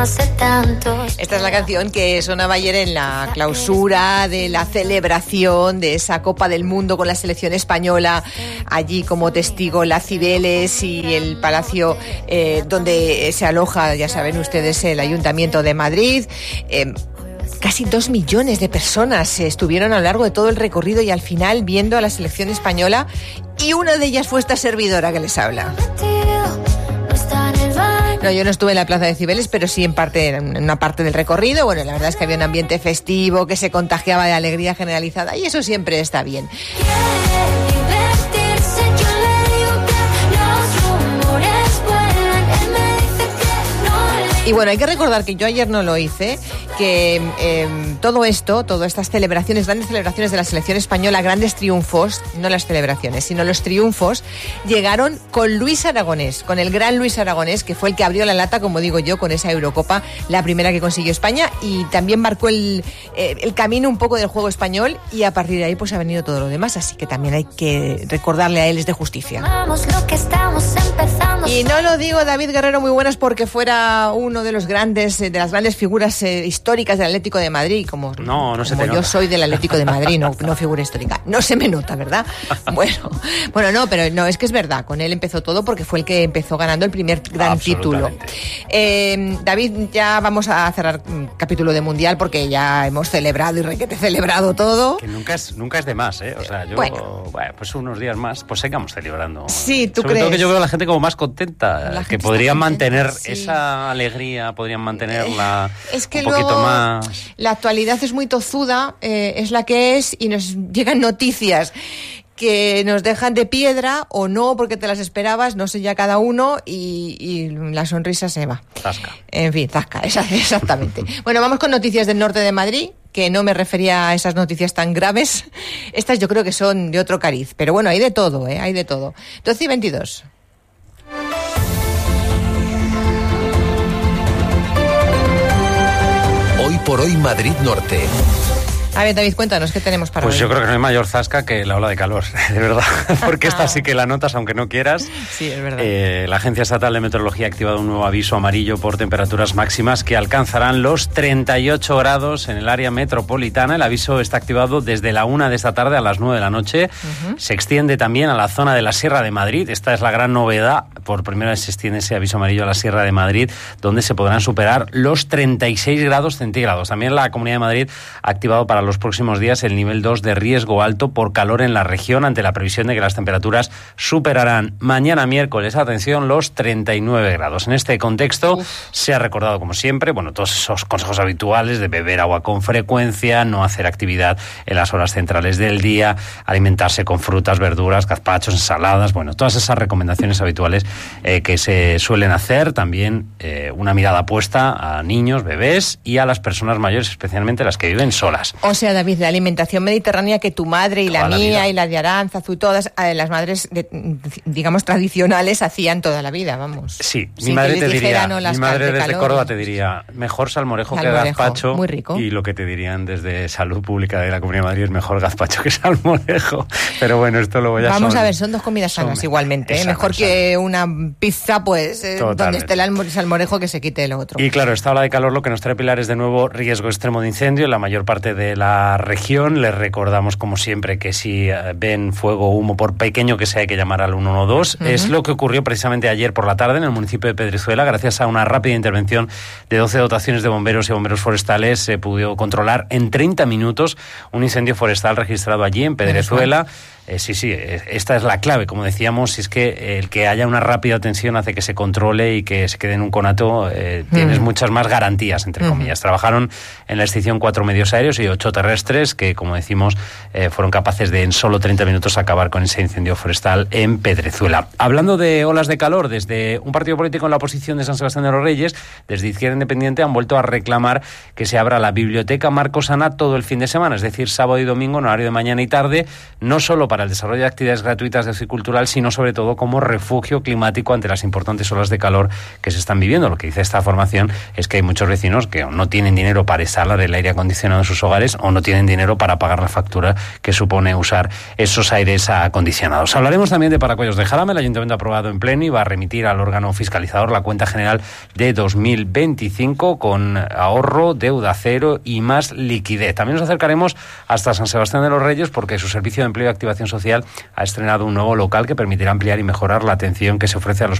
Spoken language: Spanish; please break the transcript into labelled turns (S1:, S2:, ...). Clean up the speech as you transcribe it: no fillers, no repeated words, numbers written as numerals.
S1: hace tanto.
S2: Esta es la canción que sonaba ayer en la clausura de la celebración de esa Copa del Mundo con la selección española. Allí como testigo la Cibeles y el palacio donde se aloja, ya saben ustedes, el Ayuntamiento de Madrid. Casi 2 millones de personas estuvieron a lo largo de todo el recorrido y al final viendo a la selección española, y una de ellas fue esta servidora que les habla. No, yo no estuve en la Plaza de Cibeles, pero sí en una parte del recorrido. Bueno, la verdad es que había un ambiente festivo que se contagiaba de alegría generalizada y eso siempre está bien. Y bueno, hay que recordar que yo ayer no lo hice, que todo esto, todas estas celebraciones, grandes celebraciones de la selección española, grandes triunfos, no las celebraciones, sino los triunfos, llegaron con Luis Aragonés, con el gran Luis Aragonés, que fue el que abrió la lata, como digo yo, con esa Eurocopa, la primera que consiguió España, y también marcó el camino un poco del juego español, y a partir de ahí pues ha venido todo lo demás, así que también hay que recordarle a él, es de justicia. Y no lo digo, David Guerrero, muy buenas, porque fuera uno de las grandes figuras históricas del Atlético de Madrid, como yo soy del Atlético de Madrid, no figura histórica. No se me nota, ¿verdad? Bueno, no, pero no, es que es verdad, con él empezó todo porque fue el que empezó ganando el primer gran título. David, ya vamos a cerrar capítulo de Mundial porque ya hemos celebrado y requete celebrado todo.
S3: Que nunca es de más, ¿eh? O sea, pues unos días más, pues sigamos celebrando.
S2: Sí, ¿tú
S3: Sobre
S2: crees?
S3: todo que yo veo a la gente como más contenta, que podrían mantener
S2: sí.
S3: esa alegría, podrían mantenerla
S2: es que
S3: un poquito
S2: luego,
S3: más.
S2: La actualidad es muy tozuda, es la que es, y nos llegan noticias que nos dejan de piedra o no porque te las esperabas, no sé ya cada uno, y la sonrisa se va.
S3: Zasca.
S2: En fin, zasca, exactamente. Bueno, vamos con noticias del norte de Madrid, que no me refería a esas noticias tan graves. Estas yo creo que son de otro cariz, pero bueno, hay de todo, hay de todo. 12:22.
S4: Hoy por hoy Madrid Norte.
S2: A ver, David, cuéntanos, ¿qué tenemos para hoy?
S3: Pues yo creo que no hay mayor zasca que la ola de calor, de verdad, porque esta sí que la notas aunque no quieras.
S2: Sí, es verdad.
S3: La Agencia Estatal de Meteorología ha activado un nuevo aviso amarillo por temperaturas máximas que alcanzarán los 38 grados en el área metropolitana. El aviso está activado desde la 1 de esta tarde a las 9 de la noche. Uh-huh. Se extiende también a la zona de la Sierra de Madrid. Esta es la gran novedad. Por primera vez se extiende ese aviso amarillo a la Sierra de Madrid, donde se podrán superar los 36 grados centígrados. También la Comunidad de Madrid ha activado para los próximos días el nivel 2 de riesgo alto por calor en la región, ante la previsión de que las temperaturas superarán mañana miércoles, atención, los 39 grados. En este contexto se ha recordado, como siempre, todos esos consejos habituales de beber agua con frecuencia, no hacer actividad en las horas centrales del día, alimentarse con frutas, verduras, gazpachos, ensaladas, todas esas recomendaciones habituales que se suelen hacer. También una mirada puesta a niños, bebés y a las personas mayores, especialmente las que viven solas.
S2: O sea, David, la alimentación mediterránea que tu madre y
S3: toda
S2: la mía
S3: vida.
S2: Y la de Aránzazu y todas las madres, digamos, tradicionales hacían toda la vida, vamos.
S3: Sí, mi madre te diría, mi madre desde
S2: calor,
S3: Córdoba te diría, mejor salmorejo que gazpacho.
S2: Muy rico.
S3: Y lo que te dirían desde Salud Pública de la Comunidad de Madrid es mejor gazpacho que salmorejo. Pero bueno, esto luego ya
S2: vamos a ver, son dos comidas sanas igualmente.
S3: Exacto,
S2: mejor que una pizza, pues, donde esté el salmorejo, que se quite el otro.
S3: Y claro, esta ola de calor lo que nos trae, Pilar, es de nuevo riesgo extremo de incendio en la mayor parte de la región. Les recordamos, como siempre, que si ven fuego o humo, por pequeño que sea, hay que llamar al 112. Uh-huh. Es lo que ocurrió precisamente ayer por la tarde en el municipio de Pedrezuela. Gracias a una rápida intervención de 12 dotaciones de bomberos y bomberos forestales, se pudo controlar en 30 minutos un incendio forestal registrado allí en Pedrezuela. Sí, esta es la clave, como decíamos, si es que el que haya una rápida atención hace que se controle y que se quede en un conato, tienes muchas más garantías, entre comillas. Trabajaron en la extinción 4 medios aéreos y 8 terrestres que, como decimos, fueron capaces de en solo 30 minutos acabar con ese incendio forestal en Pedrezuela. Hablando de olas de calor, desde un partido político en la oposición de San Sebastián de los Reyes, desde Izquierda Independiente, han vuelto a reclamar que se abra la biblioteca Marcos Ana todo el fin de semana, es decir, sábado y domingo en horario de mañana y tarde, no solo para el desarrollo de actividades gratuitas de ocio cultural, sino sobre todo como refugio climático ante las importantes olas de calor que se están viviendo. Lo que dice esta formación es que hay muchos vecinos que no tienen dinero para instalar el aire acondicionado en sus hogares o no tienen dinero para pagar la factura que supone usar esos aires acondicionados. Hablaremos también de Paracuellos de Jarama. El Ayuntamiento ha aprobado en pleno y va a remitir al órgano fiscalizador la cuenta general de 2025 con ahorro, deuda cero y más liquidez. También nos acercaremos hasta San Sebastián de los Reyes porque su Servicio de Empleo y Activación Social ha estrenado un nuevo local que permitirá ampliar y mejorar la atención que se ofrece a los